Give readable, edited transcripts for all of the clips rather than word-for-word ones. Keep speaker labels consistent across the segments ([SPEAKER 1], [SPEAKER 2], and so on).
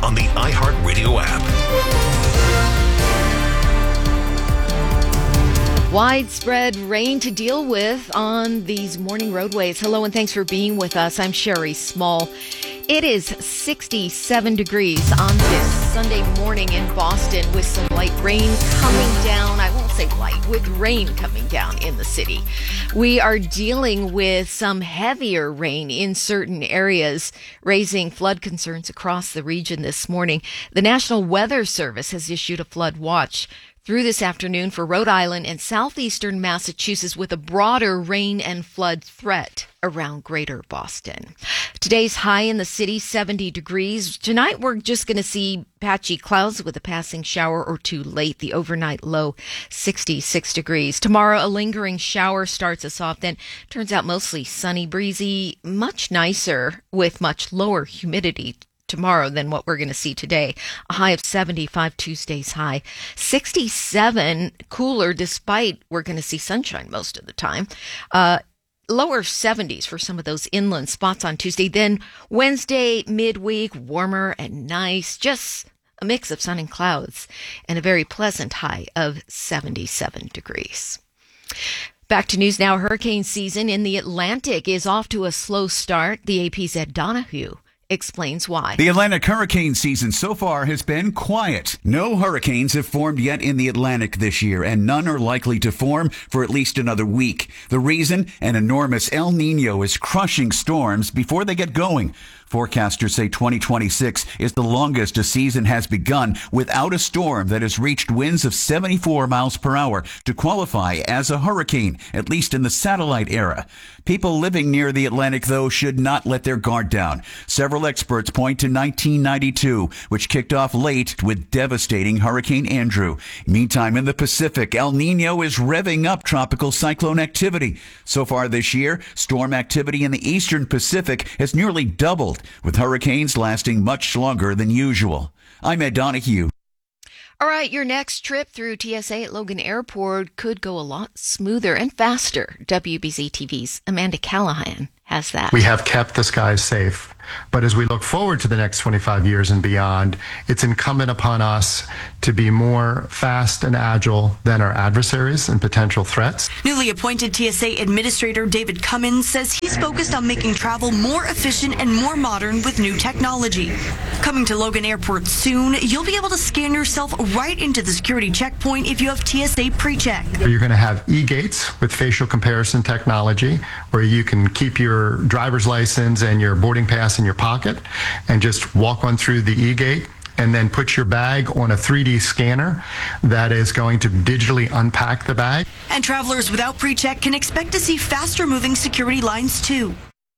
[SPEAKER 1] on the iHeartRadio app.
[SPEAKER 2] Widespread rain to deal with on these morning roadways. Hello and thanks for being with us. I'm Sherry Small. It is 67 degrees on this Sunday morning in Boston with some light rain coming down. I won't say light, with rain coming down in the city. We are dealing with some heavier rain in certain areas, raising flood concerns across the region this morning. The National Weather Service has issued a flood watch through this afternoon for Rhode Island and southeastern Massachusetts, with a broader rain and flood threat around greater Boston. Today's high in the city, 70 degrees. Tonight, we're just going to see patchy clouds with a passing shower or two late. The overnight low, 66 degrees. Tomorrow, a lingering shower starts us off, then turns out mostly sunny, breezy, much nicer with much lower humidity tomorrow than what we're going to see today. A high of 75, Tuesday's high. 67, cooler despite we're going to see sunshine most of the time. Lower 70s for some of those inland spots on Tuesday. Then Wednesday, midweek, warmer and nice. Just a mix of sun and clouds and a very pleasant high of 77 degrees. Back to news now. Hurricane season in the Atlantic is off to a slow start. The AP's Ed Donahue explains why.
[SPEAKER 3] The Atlantic hurricane season so far has been quiet. No hurricanes have formed yet in the Atlantic this year, and none are likely to form for at least another week. The reason? An enormous El Niño is crushing storms before they get going. Forecasters say 2026 is the longest a season has begun without a storm that has reached winds of 74 miles per hour to qualify as a hurricane, at least in the satellite era. People living near the Atlantic, though, should not let their guard down. Several experts point to 1992, which kicked off late with devastating Hurricane Andrew. Meantime, in the Pacific, El Niño is revving up tropical cyclone activity. So far this year, storm activity in the eastern Pacific has nearly doubled, with hurricanes lasting much longer than usual. I'm Ed Donahue.
[SPEAKER 2] All right, your next trip through TSA at Logan Airport could go a lot smoother and faster. WBZ TV's Amanda Callahan has that.
[SPEAKER 4] We have kept the skies safe. But as we look forward to the next 25 years and beyond, it's incumbent upon us to be more fast and agile than our adversaries and potential threats.
[SPEAKER 5] Newly appointed TSA Administrator David Cummins says he's focused on making travel more efficient and more modern with new technology. Coming to Logan Airport soon, you'll be able to scan yourself right into the security checkpoint if you have TSA PreCheck.
[SPEAKER 4] You're going to have e-gates with facial comparison technology, where you can keep your driver's license and your boarding pass in your pocket and just walk on through the e-gate and then put your bag on a 3D scanner that is going to digitally unpack the bag.
[SPEAKER 5] And travelers without PreCheck can expect to see faster moving security lines too.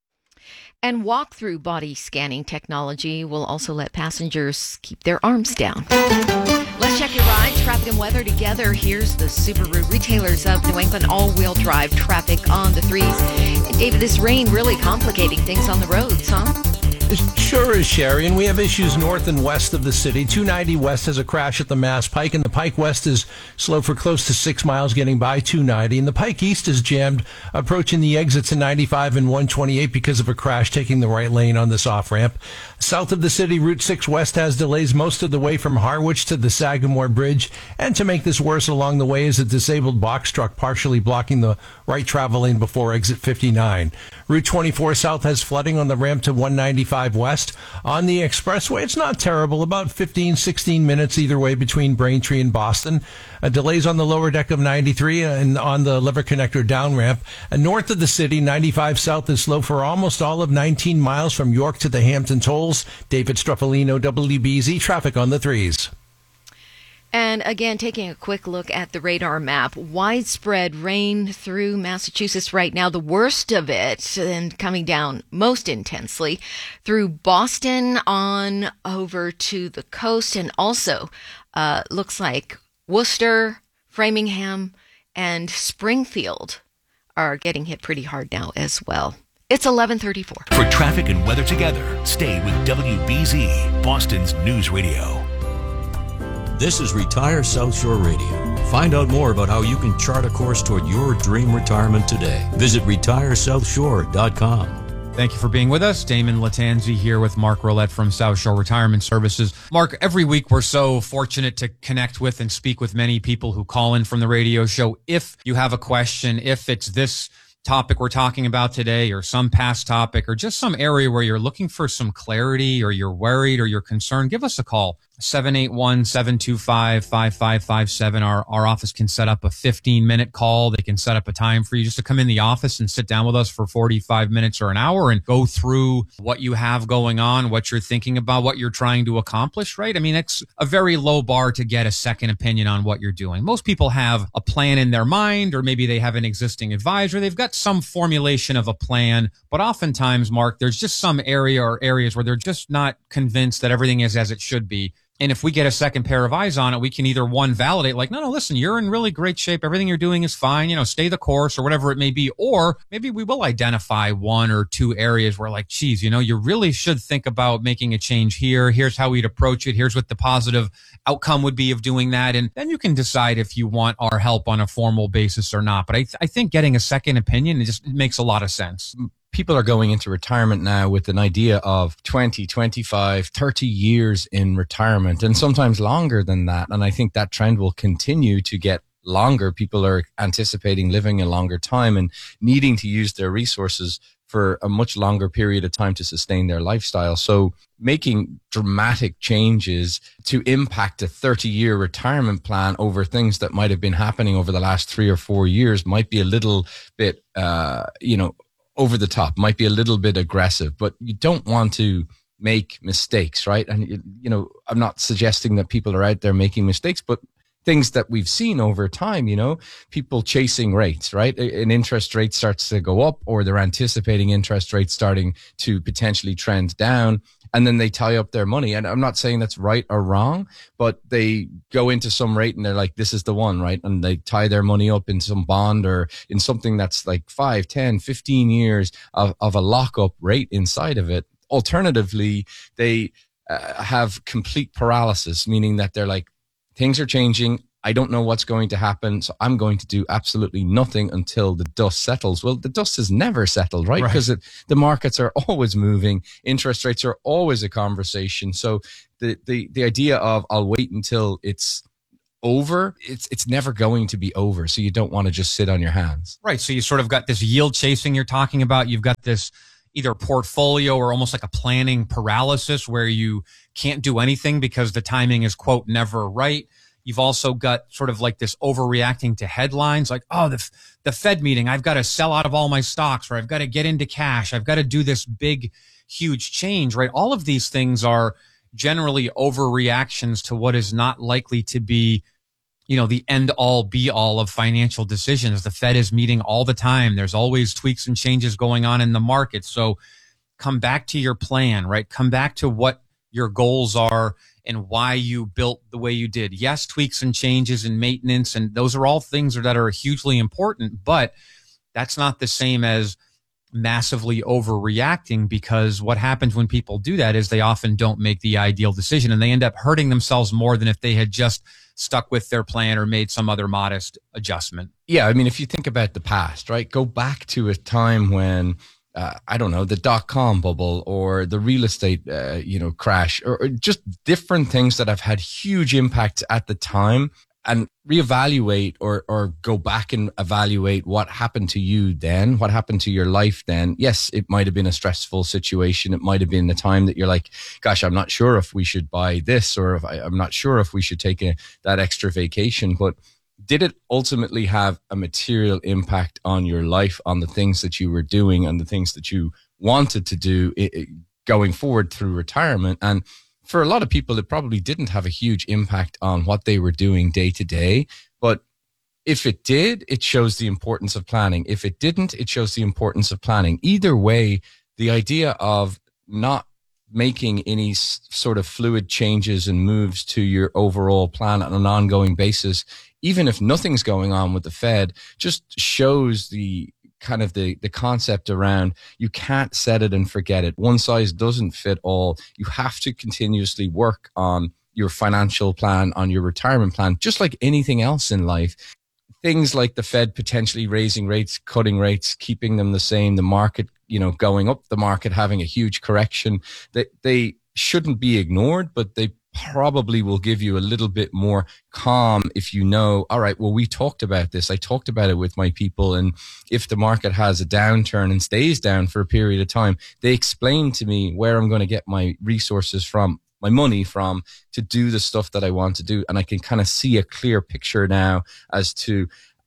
[SPEAKER 2] And walk-through body scanning technology will also let passengers keep their arms down. Let's check your rides, traffic and weather together. Here's the Subaru Retailers of New England all-wheel drive traffic on the threes. And David, this rain really complicating things on the roads, huh?
[SPEAKER 6] It sure is, Sherry, and we have issues north and west of the city. 290 West has a crash at the Mass Pike, and the Pike West is slow for close to 6 miles getting by 290. And the Pike East is jammed approaching the exits in 95 and 128 because of a crash taking the right lane on this off-ramp. South of the city, Route 6 West has delays most of the way from Harwich to the Sagamore Bridge. And to make this worse, along the way is a disabled box truck partially blocking the right travel lane before exit 59. Route 24 South has flooding on the ramp to 195 West. On the expressway, it's not terrible, about 15, 16 minutes either way between Braintree and Boston. Delays on the lower deck of 93 and on the Lever Connector down ramp. North of the city, 95 South is slow for almost all of 19 miles from York to the Hampton tolls. David Struffolino, WBZ Traffic on the threes.
[SPEAKER 2] And again, taking a quick look at the radar map, widespread rain through Massachusetts right now, the worst of it, and coming down most intensely through Boston on over to the coast, and also looks like Worcester, Framingham, and Springfield are getting hit pretty hard now as well. It's 11:34.
[SPEAKER 1] For traffic and weather together, stay with WBZ, Boston's News Radio.
[SPEAKER 7] This is Retire South Shore Radio. Find out more about how you can chart a course toward your dream retirement today. Visit retiresouthshore.com.
[SPEAKER 8] Thank you for being with us. Damon Latanzi here with Mark Roulette from South Shore Retirement Services. Mark, every week we're so fortunate to connect with and speak with many people who call in from the radio show. If you have a question, if it's this topic we're talking about today or some past topic or just some area where you're looking for some clarity or you're worried or you're concerned, give us a call. 781-725-5557. Our office can set up a 15-minute call. They can set up a time for you just to come in the office and sit down with us for 45 minutes or an hour and go through what you have going on, what you're thinking about, what you're trying to accomplish, right? I mean, it's a very low bar to get a second opinion on what you're doing. Most people have a plan in their mind, or maybe they have an existing advisor. They've got some formulation of a plan, but oftentimes, Mark, there's just some area or areas where they're just not convinced that everything is as it should be. And if we get a second pair of eyes on it, we can either one, validate like, no, listen, you're in really great shape. Everything you're doing is fine. Stay the course or whatever it may be. Or maybe we will identify one or two areas where like, geez, you really should think about making a change here. Here's how we'd approach it. Here's what the positive outcome would be of doing that. And then you can decide if you want our help on a formal basis or not. But I think getting a second opinion, it makes a lot of sense.
[SPEAKER 9] People are going into retirement now with an idea of 20, 25, 30 years in retirement, and sometimes longer than that. And I think that trend will continue to get longer. People are anticipating living a longer time and needing to use their resources for a much longer period of time to sustain their lifestyle. So making dramatic changes to impact a 30-year retirement plan over things that might have been happening over the last 3 or 4 years might be a little bit, over the top, might be a little bit aggressive, but you don't want to make mistakes, right? And, I'm not suggesting that people are out there making mistakes, but things that we've seen over time, people chasing rates, right? An interest rate starts to go up, or they're anticipating interest rates starting to potentially trend down, and then they tie up their money. And I'm not saying that's right or wrong, but they go into some rate and they're like, this is the one, right? And they tie their money up in some bond or in something that's like 5, 10, 15 years of a lockup rate inside of it. Alternatively, they have complete paralysis, meaning that they're like, things are changing. I don't know what's going to happen, so I'm going to do absolutely nothing until the dust settles. Well, the dust has never settled, right? Because the markets are always moving. Interest rates are always a conversation. So the idea of I'll wait until it's over, it's never going to be over. So you don't want to just sit on your hands.
[SPEAKER 8] Right. So you sort of got this yield chasing you're talking about. You've got this either portfolio or almost like a planning paralysis where you can't do anything because the timing is, quote, never right. You've also got sort of like this overreacting to headlines like, oh, the Fed meeting, I've got to sell out of all my stocks, or I've got to get into cash. I've got to do this big, huge change, right? All of these things are generally overreactions to what is not likely to be, the end all be all of financial decisions. The Fed is meeting all the time. There's always tweaks and changes going on in the market. So come back to your plan, right? Come back to what your goals are and why you built the way you did. Yes, tweaks and changes and maintenance, and those are all things that are hugely important, but that's not the same as massively overreacting, because what happens when people do that is they often don't make the ideal decision and they end up hurting themselves more than if they had just stuck with their plan or made some other modest adjustment.
[SPEAKER 9] Yeah, I mean, if you think about the past, right, go back to a time when I don't know, the .com bubble or the real estate, crash, or just different things that have had huge impact at the time, and reevaluate or go back and evaluate what happened to you then, what happened to your life then. Yes, it might have been a stressful situation. It might have been the time that you're like, gosh, I'm not sure if we should buy this, or if I'm not sure if we should take that extra vacation. But did it ultimately have a material impact on your life, on the things that you were doing and the things that you wanted to do going forward through retirement? And for a lot of people, it probably didn't have a huge impact on what they were doing day to day. But if it did, it shows the importance of planning. If it didn't, it shows the importance of planning. Either way, the idea of not making any sort of fluid changes and moves to your overall plan on an ongoing basis, even if nothing's going on with the Fed, just shows the kind of the concept around you can't set it and forget it. One size doesn't fit all. You have to continuously work on your financial plan, on your retirement plan, just like anything else in life. Things like the Fed potentially raising rates, cutting rates, keeping them the same, the market going up the market, having a huge correction, they shouldn't be ignored, but they probably will give you a little bit more calm if you know, all right, well, we talked about this. I talked about it with my people. And if the market has a downturn and stays down for a period of time, they explain to me where I'm going to get my resources from, my money from, to do the stuff that I want to do. And I can kind of see a clear picture now as to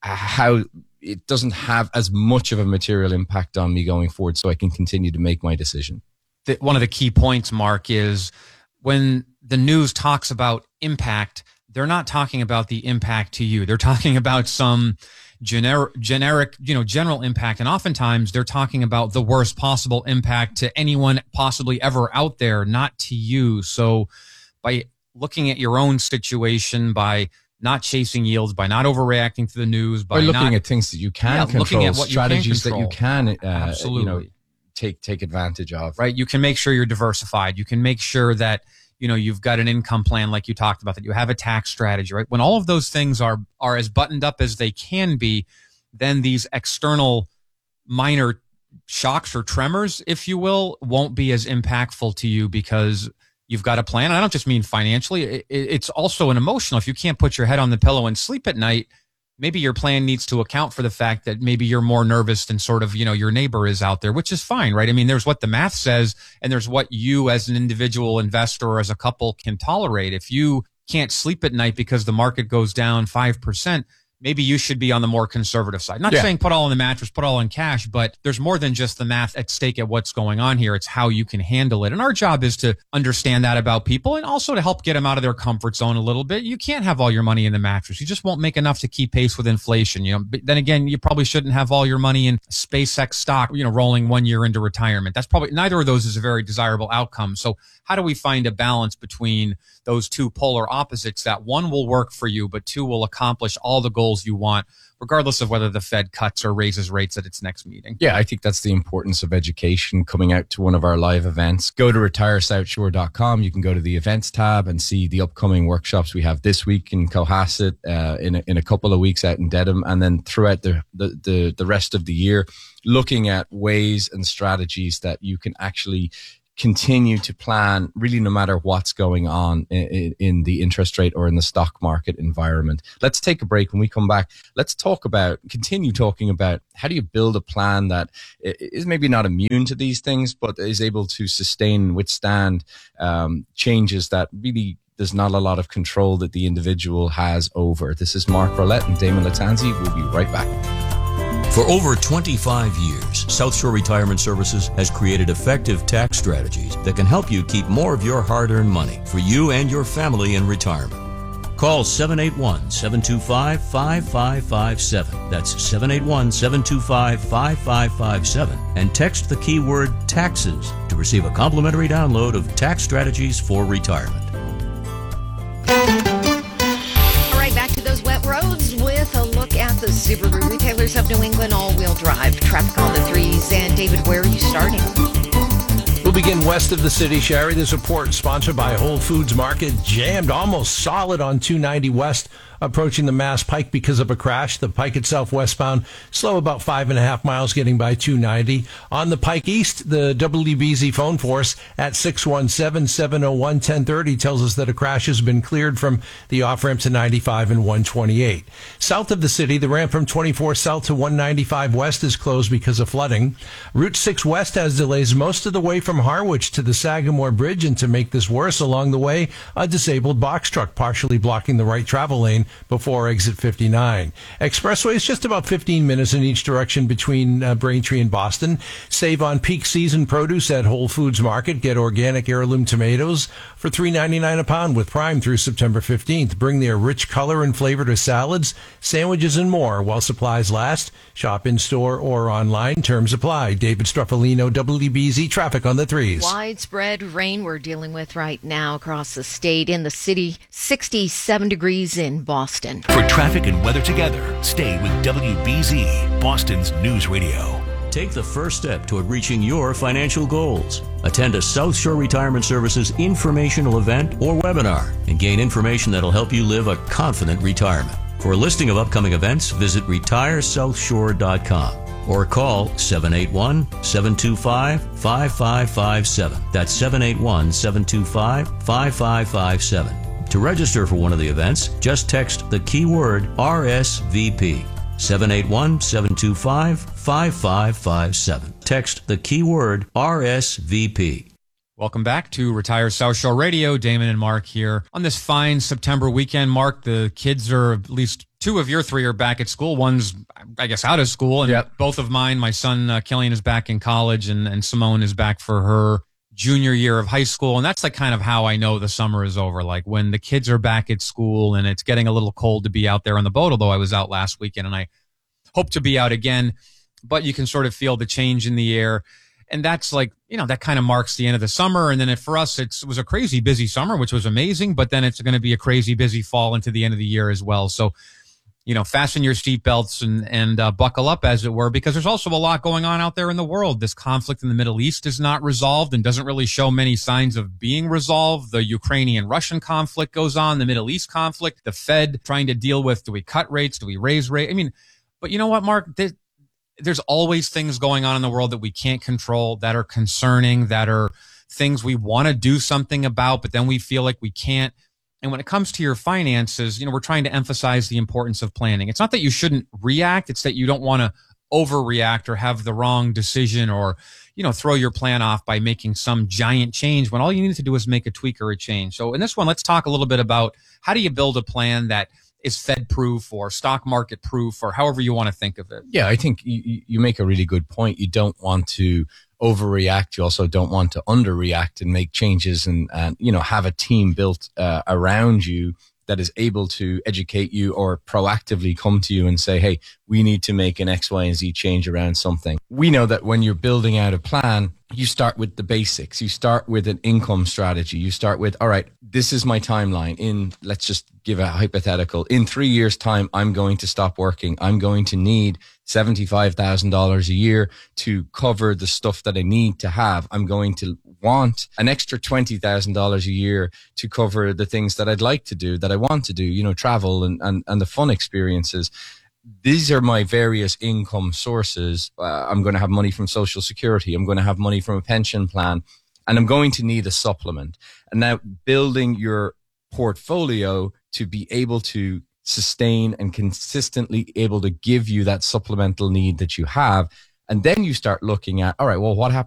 [SPEAKER 9] how it doesn't have as much of a material impact on me going forward, so I can continue to make my decision.
[SPEAKER 8] One of the key points, Mark, is when the news talks about impact, they're not talking about the impact to you. They're talking about some generic, general impact. And oftentimes they're talking about the worst possible impact to anyone possibly ever out there, not to you. So by looking at your own situation, by not chasing yields, by not overreacting to the news, by
[SPEAKER 9] looking at things that you can control,
[SPEAKER 8] looking at what
[SPEAKER 9] strategies
[SPEAKER 8] you can control.
[SPEAKER 9] that you can,
[SPEAKER 8] absolutely.
[SPEAKER 9] Take advantage of.
[SPEAKER 8] Right. You can make sure you're diversified. You can make sure that, you've got an income plan like you talked about, that you have a tax strategy, right? When all of those things are as buttoned up as they can be, then these external minor shocks or tremors, if you will, won't be as impactful to you because you've got a plan. And I don't just mean financially. It's also an emotional. If you can't put your head on the pillow and sleep at night, maybe your plan needs to account for the fact that maybe you're more nervous than sort of, your neighbor is out there, which is fine, right? I mean, there's what the math says and there's what you as an individual investor or as a couple can tolerate. If you can't sleep at night because the market goes down 5%, maybe you should be on the more conservative side. Not saying put all in the mattress, put all in cash, but there's more than just the math at stake at what's going on here. It's how you can handle it. And our job is to understand that about people and also to help get them out of their comfort zone a little bit. You can't have all your money in the mattress. You just won't make enough to keep pace with inflation. But then again, you probably shouldn't have all your money in SpaceX stock, rolling 1 year into retirement. That's probably, neither of those is a very desirable outcome. So how do we find a balance between those two polar opposites that one will work for you, but two will accomplish all the goals you want, regardless of whether the Fed cuts or raises rates at its next meeting?
[SPEAKER 9] Yeah, I think that's the importance of education. Coming out to one of our live events, go to retiresouthshore.com. You can go to the events tab and see the upcoming workshops we have this week in Cohasset, in a couple of weeks out in Dedham, and then throughout the rest of the year, looking at ways and strategies that you can actually continue to plan, really, no matter what's going on in the interest rate or in the stock market environment. Let's take a break. When we come back, let's continue talking about how do you build a plan that is maybe not immune to these things, but is able to sustain and withstand changes that really there's not a lot of control that the individual has over. This is Mark Roulette and Damon Latanzi. We'll be right back.
[SPEAKER 7] For over 25 years, South Shore Retirement Services has created effective tax strategies that can help you keep more of your hard-earned money for you and your family in retirement. Call 781-725-5557. That's 781-725-5557. And text the keyword taxes to receive a complimentary download of Tax Strategies for Retirement.
[SPEAKER 2] All right, back to those wet roads with a look at the Subaru Retailers of New England all-wheel drive. Traffic on the threes. And David, where are you starting?
[SPEAKER 6] We'll begin west of the city, Sherry. This report sponsored by Whole Foods Market. Jammed almost solid on 290 West, approaching the Mass Pike because of a crash. The Pike itself westbound, slow about 5.5 miles getting by 290. On the Pike East, the WBZ phone force at 617-701-1030 tells us that a crash has been cleared from the off-ramp to 95 and 128. South of the city, the ramp from 24 South to 195 West is closed because of flooding. Route 6 West has delays most of the way from Harwich to the Sagamore Bridge, and to make this worse, along the way, a disabled box truck partially blocking the right travel lane before exit 59. Expressway is just about 15 minutes in each direction between Braintree and Boston. Save on peak season produce at Whole Foods Market. Get organic heirloom tomatoes for $3.99 a pound with Prime through September 15th. Bring their rich color and flavor to salads, sandwiches, and more while supplies last. Shop in store or online. Terms apply. David Struffolino, WBZ Traffic on the threes.
[SPEAKER 2] Widespread rain we're dealing with right now across the state. In the city, 67 degrees in Boston.
[SPEAKER 1] For traffic and weather together, stay with WBZ, Boston's News Radio.
[SPEAKER 7] Take the first step toward reaching your financial goals. Attend a South Shore Retirement Services informational event or webinar and gain information that'll help you live a confident retirement. For a listing of upcoming events, visit retiresouthshore.com. or call 781-725-5557. That's 781-725-5557. To register for one of the events, just text the keyword RSVP. 781-725-5557. Text the keyword RSVP.
[SPEAKER 8] Welcome back to Retire South Shore Radio. Damon and Mark here on this fine September weekend. Mark, the kids are, at least two of your three are back at school. One's, I guess, out of school. And both of mine, my son, Killian, is back in college, and Simone is back for her junior year of high school. And that's like kind of how I know the summer is over. Like when the kids are back at school and it's getting a little cold to be out there on the boat, although I was out last weekend and I hope to be out again. But you can sort of feel the change in the air. And that's like, you know, that kind of marks the end of the summer. And then for us, it was a crazy busy summer, which was amazing. But then it's going to be a crazy busy fall into the end of the year as well. So, you know, fasten your seatbelts and buckle up, as it were, because there's also a lot going on out there in the world. This conflict in the Middle East is not resolved and doesn't really show many signs of being resolved. The Ukrainian-Russian conflict goes on, the Middle East conflict, the Fed trying to deal with, do we cut rates? Do we raise rates? I mean, but you know what, Mark? There's always things going on in the world that we can't control, that are concerning, that are things we want to do something about, but then we feel like we can't. And when it comes to your finances, you know, we're trying to emphasize the importance of planning. It's not that you shouldn't react. It's that you don't want to overreact or have the wrong decision or, you know, throw your plan off by making some giant change when all you need to do is make a tweak or a change. So in this one, let's talk a little bit about how do you build a plan that is Fed proof or stock market proof or however you want to think of it.
[SPEAKER 9] Yeah, I think you make a really good point. You don't want to overreact. You also don't want to underreact and make changes and you know, have a team built around you that is able to educate you or proactively come to you and say, hey, we need to make an X, Y, and Z change around something. We know that when you're building out a plan, you start with the basics. You start with an income strategy. You start with, all right, this is my timeline. Let's just give a hypothetical. In 3 years' time, I'm going to stop working. I'm going to need $75,000 a year to cover the stuff that I need to have. I'm going to want an extra $20,000 a year to cover the things that I'd like to do, that I want to do, you know, travel and the fun experiences. These are my various income sources. I'm going to have money from Social Security. I'm going to have money from a pension plan, and I'm going to need a supplement. And now building your portfolio to be able to sustain and consistently able to give you that supplemental need that you have. And then you start looking at, all right, well, what happens